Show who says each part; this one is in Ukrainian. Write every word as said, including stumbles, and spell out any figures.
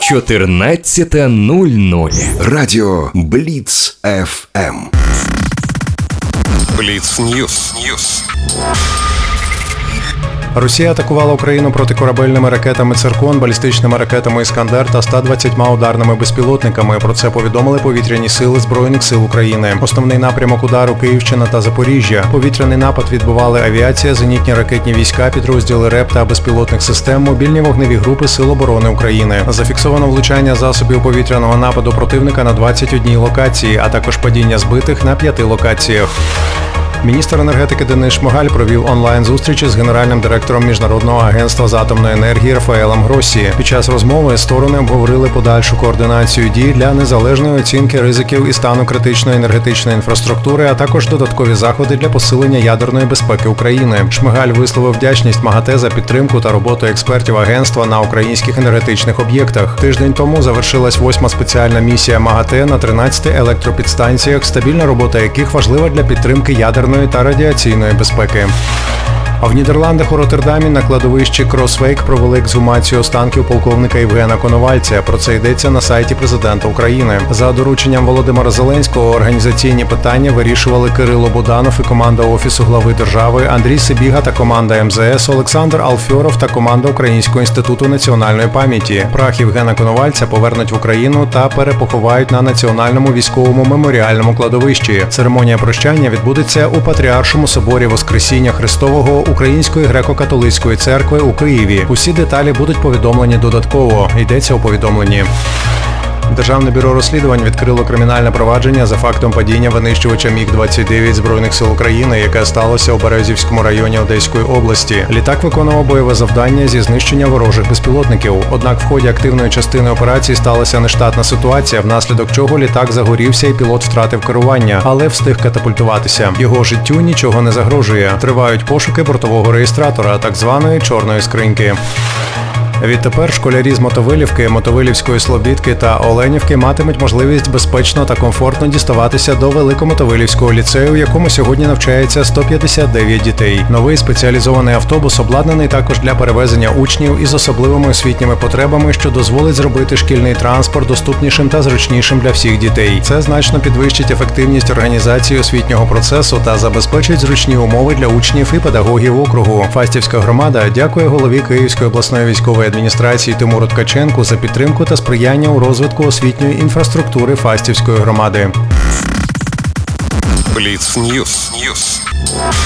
Speaker 1: чотирнадцята нуль нуль.
Speaker 2: Радіо Бліц еф ем.
Speaker 3: Бліц Ньюс. Ньюс.
Speaker 4: Росія атакувала Україну протикорабельними ракетами «Циркон», балістичними ракетами «Іскандер» та ста двадцятьма ударними безпілотниками. Про це повідомили повітряні сили Збройних сил України. Основний напрямок удару – Київщина та Запоріжжя. Повітряний напад відбивали авіація, зенітні ракетні війська, підрозділи РЕП та безпілотних систем, мобільні вогневі групи Сил оборони України. Зафіксовано влучання засобів повітряного нападу противника на двадцять одній локації, а також падіння збитих на п'яти локаціях. Міністр енергетики Денис Шмигаль провів онлайн-зустрічі з генеральним директором Міжнародного агентства з атомної енергії Рафаелем Гроссі. Під час розмови сторони обговорили подальшу координацію дій для незалежної оцінки ризиків і стану критичної енергетичної інфраструктури, а також додаткові заходи для посилення ядерної безпеки України. Шмигаль висловив вдячність МАГАТЕ за підтримку та роботу експертів агентства на українських енергетичних об'єктах. Тиждень тому завершилась восьма спеціальна місія МАГАТЕ на тринадцяти електропідстанціях, стабільна робота яких важлива для підтримки ядерної та радіаційної безпеки. А в Нідерландах у Роттердамі на кладовищі Кросвейк провели ексгумацію останків полковника Євгена Коновальця. Про це йдеться на сайті президента України. За дорученням Володимира Зеленського організаційні питання вирішували Кирило Буданов і команда Офісу глави держави, Андрій Сибіга та команда ем зе ес, Олександр Алфьоров та команда Українського інституту національної пам'яті. Прах Євгена Коновальця повернуть в Україну та перепоховають на Національному військовому меморіальному кладовищі. Церемонія прощання відбудеться у Патріаршому соборі Воскресіння Христового Української греко-католицької церкви у Києві. Усі деталі будуть повідомлені додатково. Йдеться у повідомленні. Державне бюро розслідувань відкрило кримінальне провадження за фактом падіння винищувача міг двадцять дев'ять Збройних сил України, яке сталося у Березівському районі Одеської області. Літак виконував бойове завдання зі знищення ворожих безпілотників. Однак в ході активної частини операції сталася нештатна ситуація, внаслідок чого літак загорівся і пілот втратив керування, але встиг катапультуватися. Його життю нічого не загрожує. Тривають пошуки бортового реєстратора, так званої чорної скриньки. Відтепер школярі з Мотовилівки, Мотовилівської Слобідки та Оленівки матимуть можливість безпечно та комфортно діставатися до Великомотовилівського ліцею, в якому сьогодні навчається сто п'ятдесят дев'ять дітей. Новий спеціалізований автобус обладнаний також для перевезення учнів із особливими освітніми потребами, що дозволить зробити шкільний транспорт доступнішим та зручнішим для всіх дітей. Це значно підвищить ефективність організації освітнього процесу та забезпечить зручні умови для учнів і педагогів округу. Фастівська громада дякує голові Київської обласної військової адміністрації Тимуру Ткаченку за підтримку та сприяння у розвитку освітньої інфраструктури Фастівської громади.
Speaker 3: Бліц Ньюс. Ньюс.